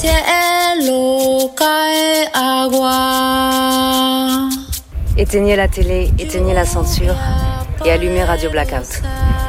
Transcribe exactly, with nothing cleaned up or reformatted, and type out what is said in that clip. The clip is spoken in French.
cielo cae agua. Éteignez la télé, éteignez la censure et allumez Radio Blackout.